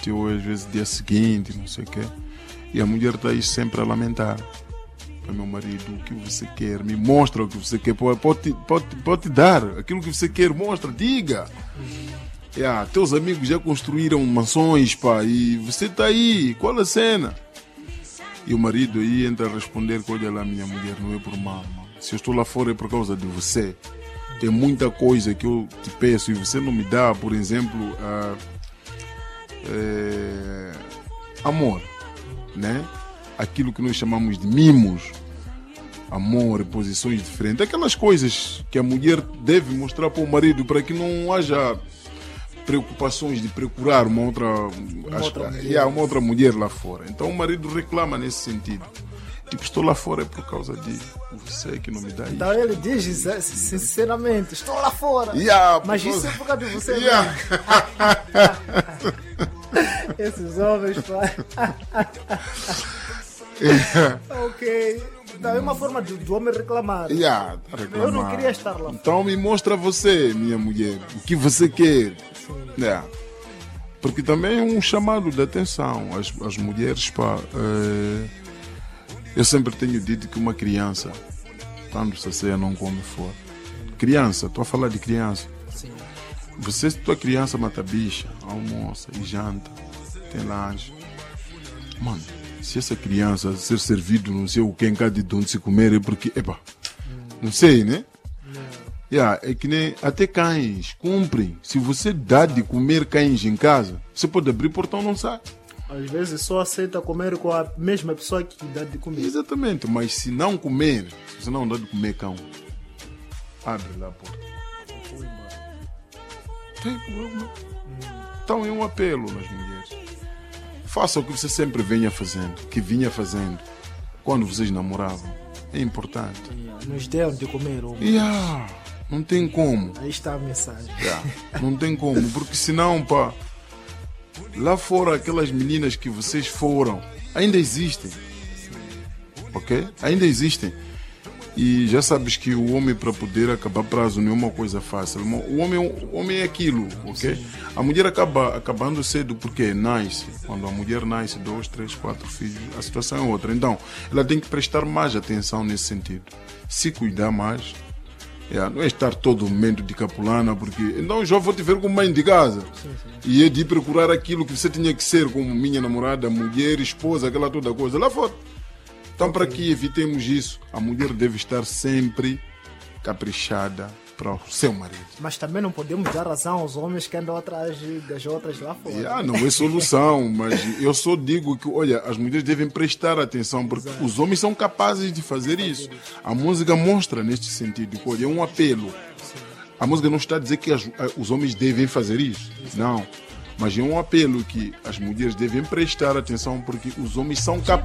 noite ou às vezes dia seguinte, não sei o quê. E a mulher está aí sempre a lamentar. Meu marido, o que você quer? Me mostra o que você quer. Pode dar aquilo que você quer, mostra, diga. Teus amigos já construíram mansões, pá, e você está aí, qual a cena? E o marido aí entra a responder que olha lá, minha mulher, não é por mal, mano. Se eu estou lá fora é por causa de você. Tem muita coisa que eu te peço e você não me dá, por exemplo, amor, né? Aquilo que nós chamamos de mimos, amor, posições diferentes, aquelas coisas que a mulher deve mostrar para o marido para que não haja preocupações de procurar uma outra mulher lá fora. Então o marido reclama nesse sentido. Tipo, estou lá fora é por causa de você que não me dá isso. Então ele diz sinceramente, estou lá fora. Mas isso é por causa de você. Esses homens, pai. Ok. Então é uma forma do homem reclamar. Eu não queria estar lá. Então me mostra você, minha mulher, o que você quer. Porque também é um chamado de atenção. As mulheres, pá, eu sempre tenho dito que uma criança, tanto se ceia não come fora. Criança, estou a falar de criança. Sim. Você, tua criança mata bicha, almoça e janta, tem lanche. Mano, se essa criança ser servido, não sei o que em cada de onde se comer, é porque, não sei, né? É que nem até cães cumprem. Se você dá de comer cães em casa, você pode abrir o portão, não sai. Às vezes só aceita comer com a mesma pessoa que dá de comer. Exatamente, mas se não comer, se você não dá de comer cão, abre lá a porta. Então é um apelo nas mulheres. Faça o que você sempre vinha fazendo quando vocês namoravam. É importante. Nos deram de comer. Não tem como. Aí está a mensagem. Não tem como, porque senão, pá, lá fora aquelas meninas que vocês foram ainda existem. Ok? Ainda existem. E já sabes que o homem, para poder acabar prazo, não é uma coisa fácil. O homem é aquilo, ok? Sim. A mulher acabando cedo porque nasce. Quando a mulher nasce, 2, 3, 4 filhos, a situação é outra. Então, ela tem que prestar mais atenção nesse sentido. Se cuidar mais. Não é estar todo momento de capulana, porque então já vou te ver como mãe de casa. Sim. E é de procurar aquilo que você tinha que ser como minha namorada, mulher, esposa, aquela toda coisa. Lá fora. Então, para que evitemos isso, a mulher deve estar sempre caprichada para o seu marido. Mas também não podemos dar razão aos homens que andam atrás das outras lá fora. Não é solução, mas eu só digo que, olha, as mulheres devem prestar atenção, porque os homens são capazes de fazer isso. A música mostra neste sentido, olha, é um apelo. A música não está a dizer que os homens devem fazer isso, não. Mas é um apelo que as mulheres devem prestar atenção, porque os homens são capazes.